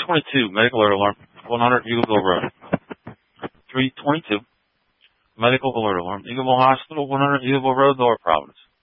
322, medical alert alarm, 100 Eagleville Road. 322, medical alert alarm, Eagleville Hospital, 100 Eagleville Road, Lower Providence.